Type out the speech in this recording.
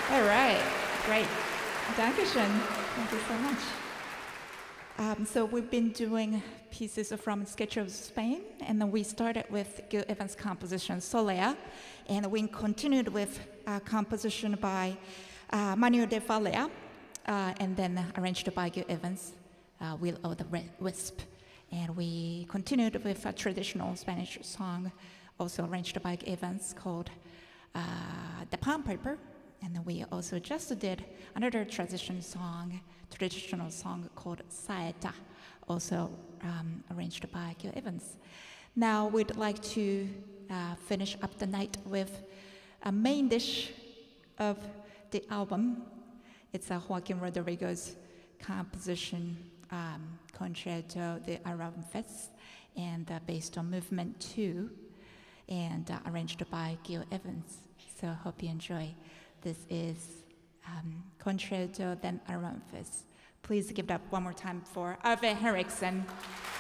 All right, great. Dankeschön. Thank you so much. So we've been doing pieces from Sketch of Spain, and then we started with Gil Evans' composition Soleá, and we continued with a composition by Manuel de Falla, and then arranged by Gil Evans, Will o' the Wisp. And we continued with a traditional Spanish song, also arranged by Gil Evans, called The Palm Paper. And then we also just did another traditional song called Saeta, also arranged by Gil Evans. Now we'd like to finish up the night with a main dish of the album. It's a Joaquin Rodrigo's composition, Concerto de Aranjuez, and based on Movement 2, and arranged by Gil Evans. So hope you enjoy. This is Concerto de Aranjuez. Please give it up one more time for Ove Henriksen.